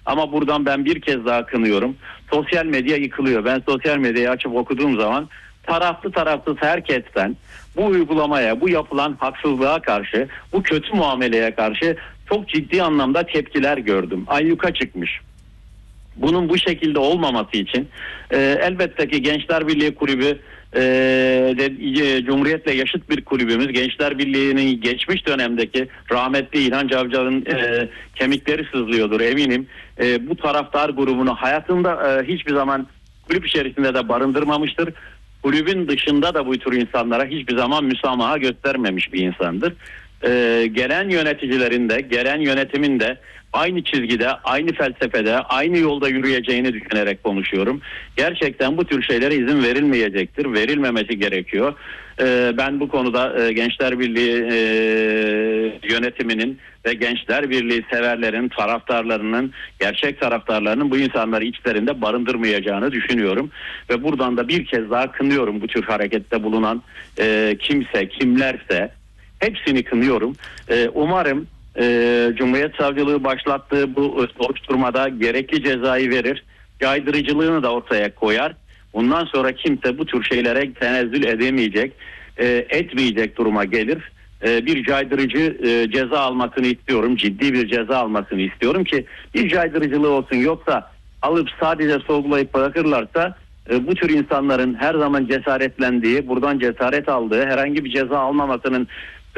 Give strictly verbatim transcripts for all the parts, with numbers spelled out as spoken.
Ama buradan ben bir kez daha kınıyorum. Sosyal medya yıkılıyor. Ben sosyal medyayı açıp okuduğum zaman taraflı tarafsız herkesten bu uygulamaya, bu yapılan haksızlığa karşı, bu kötü muameleye karşı çok ciddi anlamda tepkiler gördüm. Ayyuka çıkmış. Bunun bu şekilde olmaması için e, elbette ki Gençler Birliği Kulübü e, de, e, Cumhuriyet'le yaşıt bir kulübümüz. Gençler Birliği'nin geçmiş dönemdeki rahmetli İlhan Cavcav'ın e, kemikleri sızlıyordur eminim. E, bu taraftar grubunu hayatında e, hiçbir zaman kulüp içerisinde de barındırmamıştır. Kulübün dışında da bu tür insanlara hiçbir zaman müsamaha göstermemiş bir insandır. Ee, gelen yöneticilerin de gelen yönetimin de aynı çizgide, aynı felsefede, aynı yolda yürüyeceğini düşünerek konuşuyorum. Gerçekten bu tür şeylere izin verilmeyecektir, verilmemesi gerekiyor. Ee, ben bu konuda e, Gençler Birliği e, yönetiminin ve Gençler Birliği severlerin, taraftarlarının, gerçek taraftarlarının bu insanları içlerinde barındırmayacağını düşünüyorum. Ve buradan da bir kez daha kınıyorum bu tür harekette bulunan e, kimse, kimlerse. Hepsini kınıyorum. Ee, umarım e, Cumhuriyet Savcılığı başlattığı bu soruşturmada gerekli cezayı verir. Caydırıcılığını da ortaya koyar. Bundan sonra kimse bu tür şeylere tenezzül edemeyecek, e, etmeyecek duruma gelir. E, bir caydırıcı e, ceza almasını istiyorum. Ciddi bir ceza almasını istiyorum ki bir caydırıcılığı olsun. Yoksa alıp sadece sorgulayıp bırakırlarsa bu tür insanların her zaman cesaretlendiği, buradan cesaret aldığı, herhangi bir ceza almamasının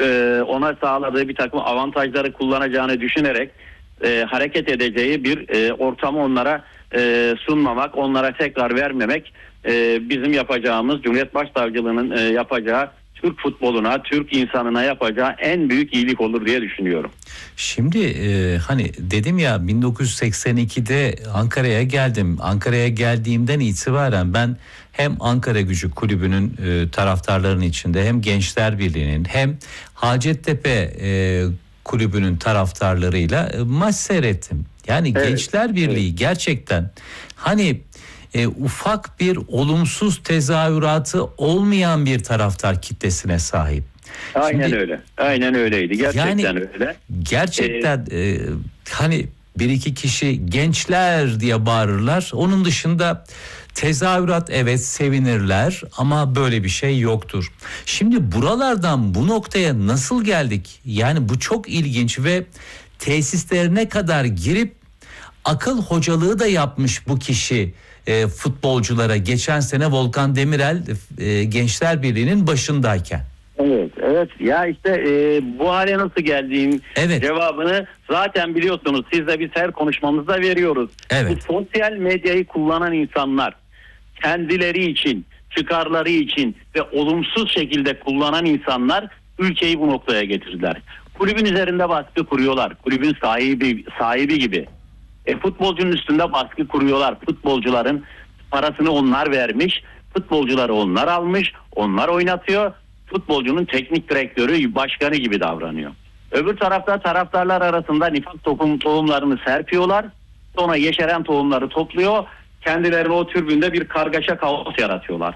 ona sağladığı bir takım avantajları kullanacağını düşünerek e, hareket edeceği bir e, ortamı onlara e, sunmamak, onlara tekrar vermemek e, bizim yapacağımız, Cumhuriyet Başsavcılığı'nın e, yapacağı, Türk futboluna, Türk insanına yapacağı en büyük iyilik olur diye düşünüyorum. Şimdi e, hani dedim ya bin dokuz yüz seksen ikide Ankara'ya geldim. Ankara'ya geldiğimden itibaren ben hem Ankara Gücü Kulübü'nün e, taraftarlarının içinde hem Gençler Birliği'nin hem Hacettepe e, Kulübü'nün taraftarlarıyla e, maç seyrettim. Yani evet, Gençler Birliği evet. gerçekten hani E, ufak bir olumsuz tezahüratı olmayan bir taraftar kitlesine sahip. Aynen Şimdi, öyle. Aynen öyleydi. Gerçekten yani, öyle. Gerçekten ee, e, hani bir iki kişi gençler diye bağırırlar. Onun dışında tezahürat evet sevinirler ama böyle bir şey yoktur. Şimdi buralardan bu noktaya nasıl geldik? Yani bu çok ilginç ve tesislerine kadar girip akıl hocalığı da yapmış bu kişi. E, futbolculara geçen sene Volkan Demirel e, Gençler Birliği'nin başındayken. Evet, evet. Ya işte e, bu hale nasıl geldiğim evet. cevabını zaten biliyorsunuz. Siz de biz her konuşmamızda veriyoruz. Evet. Bu sosyal medyayı kullanan insanlar kendileri için, çıkarları için ve olumsuz şekilde kullanan insanlar ülkeyi bu noktaya getirdiler. Kulübün üzerinde baskı kuruyorlar. Kulübün sahibi sahibi gibi. E, futbolcunun üstünde baskı kuruyorlar. Futbolcuların parasını onlar vermiş. Futbolcuları onlar almış. Onlar oynatıyor. Futbolcunun teknik direktörü, başkanı gibi davranıyor. Öbür tarafta taraftarlar arasında nifak tohum, tohumlarını serpiyorlar. Sonra yeşeren tohumları topluyor. Kendilerine o tribünde bir kargaşa, kaos yaratıyorlar.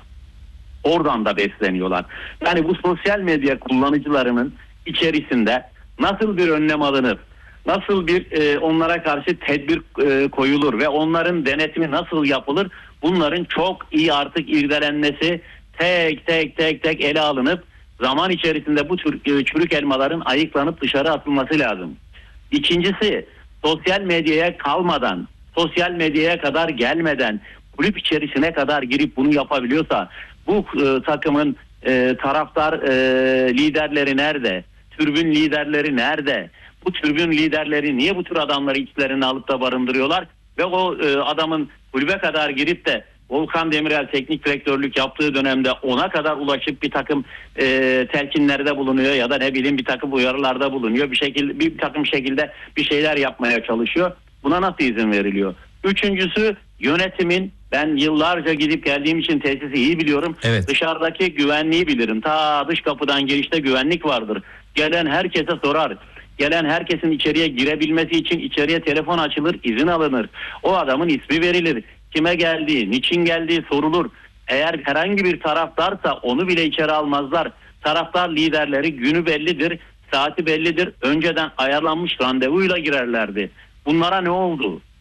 Oradan da besleniyorlar. Yani bu sosyal medya kullanıcılarının içerisinde nasıl bir önlem alınır? Nasıl bir e, onlara karşı tedbir e, koyulur ve onların denetimi nasıl yapılır? Bunların çok iyi artık irdelenmesi, tek tek tek tek ele alınıp zaman içerisinde bu tür e, çürük elmaların ayıklanıp dışarı atılması lazım. İkincisi, sosyal medyaya kalmadan, sosyal medyaya kadar gelmeden kulüp içerisine kadar girip bunu yapabiliyorsa bu e, takımın e, taraftar e, liderleri nerede? Tribün liderleri nerede? Bu tribün liderleri niye bu tür adamları içlerine alıp da barındırıyorlar? Ve o e, adamın kulübe kadar girip de Volkan Demirel teknik direktörlük yaptığı dönemde ona kadar ulaşıp bir takım e, telkinlerde bulunuyor ya da ne bileyim bir takım uyarılarda bulunuyor. Bir şekilde bir takım şekilde bir şeyler yapmaya çalışıyor. Buna nasıl izin veriliyor? Üçüncüsü yönetimin, ben yıllarca gidip geldiğim için tesisi iyi biliyorum. Evet. Dışarıdaki güvenliği bilirim. Ta dış kapıdan girişte güvenlik vardır. Gelen herkese sorar. Gelen herkesin içeriye girebilmesi için içeriye telefon açılır, izin alınır. O adamın ismi verilir. Kime geldiği, niçin geldiği sorulur. Eğer herhangi bir taraftarsa onu bile içeri almazlar. Taraftar liderleri günü bellidir, saati bellidir. Önceden ayarlanmış randevuyla girerlerdi. Bunlara ne oldu?